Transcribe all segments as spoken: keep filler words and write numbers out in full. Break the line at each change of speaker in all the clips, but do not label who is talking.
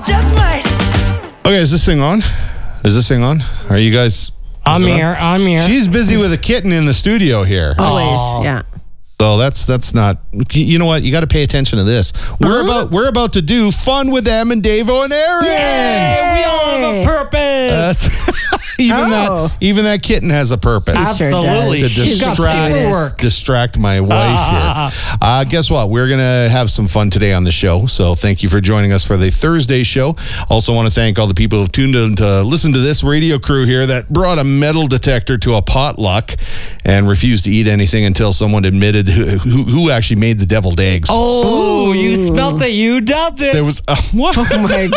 just might.
Okay, is this thing on? Is this thing on? Are you guys...
I'm here. I'm here.
She's busy with a kitten in the studio here.
Always, oh. yeah.
So that's that's not. You know what? You got to pay attention to this. We're uh-huh. about we're about to do fun with Em and Davo and Aaron.
Yay! We all have a purpose.
Uh, even oh. that even that kitten has a purpose.
Absolutely.
To distract distract my wife here. Uh, guess what? We're gonna have some fun today on the show. So thank you for joining us for the Thursday show. Also want to thank all the people who've tuned in to listen to this radio crew here that brought a metal detector to a potluck and refused to eat anything until someone admitted who, who, who actually made the deviled eggs.
Oh, Ooh. You smelt it. You dumped it.
There was uh, what?
Oh my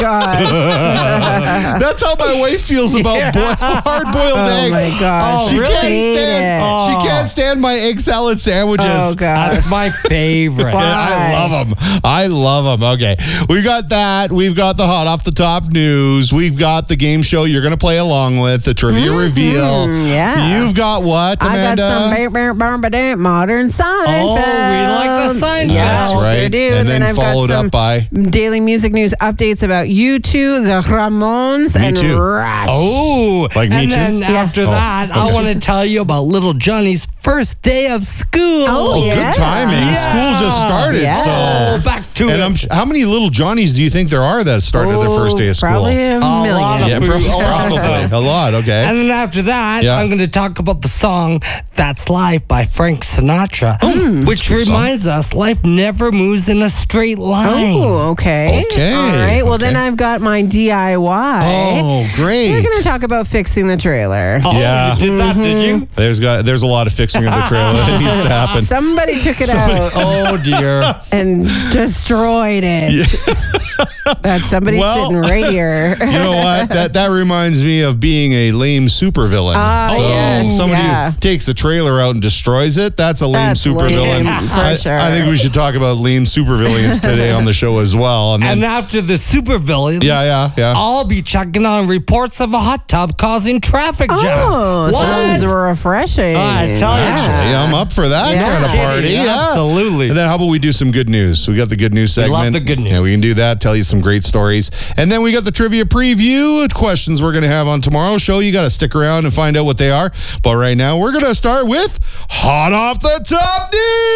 gosh.
That's how my wife feels about yeah. boil, hard-boiled
oh
eggs.
Oh my gosh.
She
really?
can't stand.
Oh.
She can't stand my egg salad sandwiches.
Oh god,
that's my favorite.
Yeah, I love them. I love them. Okay, we got that. We've got the hot off the top news. We've got the game show you're going to play along with, the trivia
mm-hmm.
reveal.
Yeah.
You've got what, Amanda?
I got some modern Seinfeld.
Oh, we like the Seinfeld.
Yeah,
that's right.
Sure do.
And,
and
then,
then I've
followed
got some
up by
daily music news updates about U two, the Ramones,
me
and
too.
Rush.
Oh,
like me
and
too.
then
yeah.
after
oh,
that,
okay.
I want to tell you about little Johnny's first day of school.
Oh,
Oh,
yeah.
good timing.
Yeah.
School just started.
Yeah.
So
Oh, back to
and
it.
I'm, how many little Johnnies do you think there are that started
oh,
their first day of school?
Probably a
lot
million.
of
Yeah,
food.
pro- probably a lot. Okay.
And then after that,
Yeah.
I'm going to talk about the song That's Life by Frank Sinatra,
Oh,
which reminds us life never moves in a straight line.
Oh, okay.
Okay.
All right. Well,
Okay.
then I've got my D I Y.
Oh, great.
We're going to talk about fixing the trailer.
Oh,
Yeah.
you did that, did you?
There's got there's a lot of fixing of the trailer that needs to happen.
Somebody took it out
Oh, dear.
and destroyed it. That's somebody
Well,
sitting right here.
You know what? That that reminds me of being a lame supervillain.
Ah,
so
yes,
somebody
yeah.
who takes a trailer out and destroys it, that's a lame
That's
supervillain.
lame, for
I,
sure.
I think we should talk about lame supervillains today on the show as well. And, then,
And after the supervillains,
yeah, yeah, yeah.
I'll be checking on reports of a hot tub causing traffic jam.
Oh,
What?
sounds refreshing.
I tell you.
Actually, I'm up for that
Yeah.
kind of party. Yeah.
Absolutely.
And then how about we do some good news? We got the good news
We
segment.
love the good news.
Yeah, we can do that, tell you some great stories. And then we got the trivia preview questions we're going to have on tomorrow's show. You got to stick around and find out what they are. But right now, we're going to start with Hot Off the Top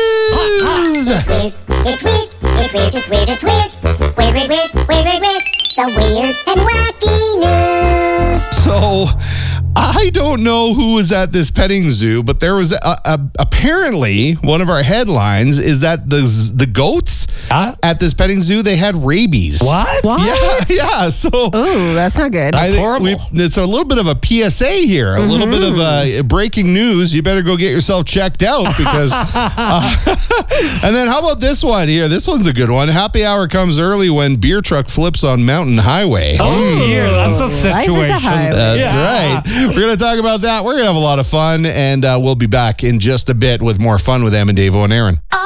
News.
It's weird, it's weird, it's weird, it's weird, it's weird. Weird, weird, weird, weird, weird, weird. The weird and wacky news.
So, I don't know who was at this petting zoo, but there was a, a, apparently one of our headlines is that the the goats
Huh?
at this petting zoo, they had rabies.
What?
What?
Yeah, yeah. So,
Ooh, that's not good.
I think
horrible.
we've- It's a little bit of a P S A here, a
Mm-hmm.
little bit of uh, breaking news. You better go get yourself checked out because. uh, and then how about this one here? This one's a good one. Happy hour comes early when beer truck flips on mountain highway.
Oh, dear. That's a
Life is a
situation.
highway.
That's
Yeah.
right. We're going to talk about that. We're going to have a lot of fun, and uh, we'll be back in just a bit with more fun with Em and Davo and Aaron.